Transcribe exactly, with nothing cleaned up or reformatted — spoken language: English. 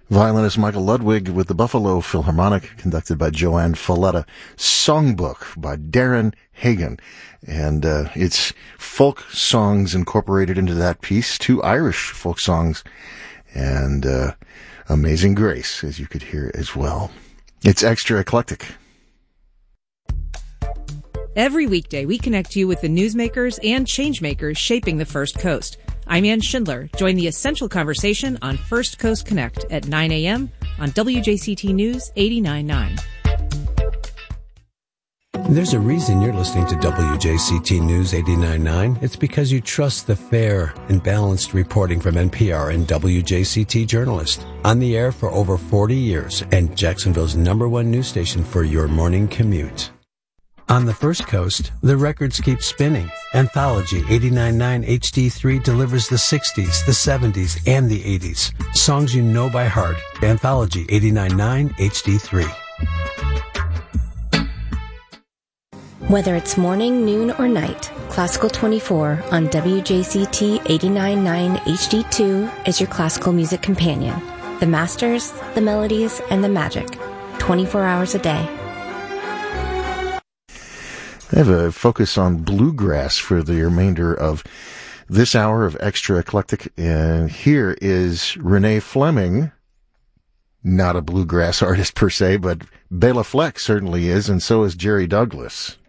Violinist Michael Ludwig with the Buffalo Philharmonic, conducted by Joanne Falletta. Songbook by Darren Hagen. And uh, it's folk songs incorporated into that piece, two Irish folk songs, and uh, Amazing Grace, as you could hear as well. It's extra eclectic. Every weekday, we connect you with the newsmakers and changemakers shaping the First Coast. I'm Ann Schindler. Join the essential conversation on First Coast Connect at nine a.m. on W J C T News eighty-nine point nine. There's a reason you're listening to W J C T News eighty-nine point nine. It's because you trust the fair and balanced reporting from N P R and W J C T journalists. On the air for over forty years and Jacksonville's number one news station for your morning commute. On the First Coast, the records keep spinning. Anthology eighty-nine point nine H D three delivers the sixties, the seventies, and the eighties. Songs you know by heart. Anthology eighty-nine point nine H D three. Whether it's morning, noon, or night, Classical twenty-four on W J C T eighty-nine point nine H D two is your classical music companion. The masters, the melodies, and the magic. twenty-four hours a day. I have a focus on bluegrass for the remainder of this hour of Extra Eclectic. And here is Renee Fleming, not a bluegrass artist per se, but Bela Fleck certainly is, and so is Jerry Douglas.